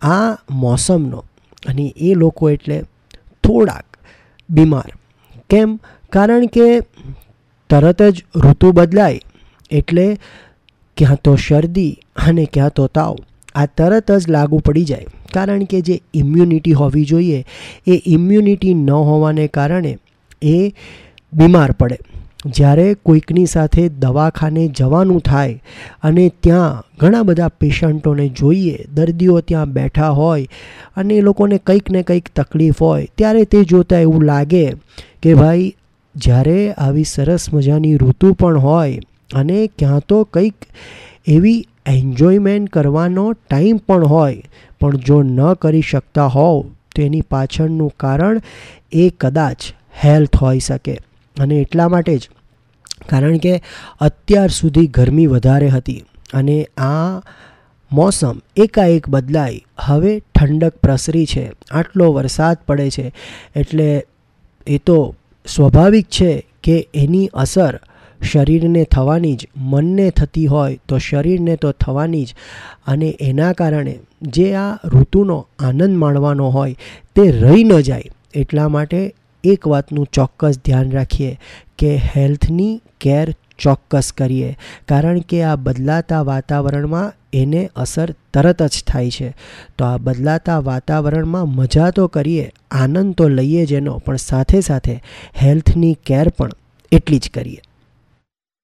આ મોસમનો અને એ લોકો એટલે થોડાક બીમાર. કેમ? કારણ કે તરત જ ઋતુ બદલાય એટલે ક્યાં તો શરદી અને ક્યાં તો તાવ આ તરત જ લાગુ પડી જાય. કારણ કે જે ઇમ્યુનિટી હોવી જોઈએ એ ઇમ્યુનિટી ન હોવાને કારણે એ બીમાર પડે. જ્યારે કોઈકની સાથે દવાખાને જવાનું થાય અને ત્યાં ઘણા બધા પેશન્ટોને જોઈએ, દર્દીઓ ત્યાં બેઠા હોય અને એ લોકોને કંઈક ને કંઈક તકલીફ હોય, ત્યારે તે જોતાં એવું લાગે કે ભાઈ જ્યારે આવી સરસ મજાની ઋતુ પણ હોય અને ક્યાં તો કંઈક એવી એન્જોયમેન્ટ કરવાનો ટાઈમ પણ હોય, પણ જો ન કરી શકતા હોવ તો એની પાછળનું કારણ એ કદાચ હેલ્થ હોઈ શકે. અને એટલા માટે જ, કારણ કે અત્યાર સુધી ગરમી વધારે હતી અને આ મોસમ એકાએક બદલાઈ, હવે ઠંડક પ્રસરી છે, આટલો વરસાદ પડે છે, એટલે એ તો સ્વાભાવિક છે કે એની અસર શરીરને થવાની જ, મનને થતી હોય તો શરીરને તો થવાની જ. અને એના કારણે જે આ ઋતુનો આનંદ માણવાનો હોય તે રહી ન જાય. એટલા માટે એક વાતનું ચોક્કસ ધ્યાન રાખીએ કે હેલ્થની કેર ચોક્કસ કરીએ. કારણ કે આ બદલાતા વાતાવરણમાં એને અસર તરત જ થાય છે. તો આ બદલાતા વાતાવરણમાં મજા તો કરીએ, આનંદ તો લઈએ જ એનો, પણ સાથે સાથે હેલ્થની કેર પણ એટલી જ કરીએ.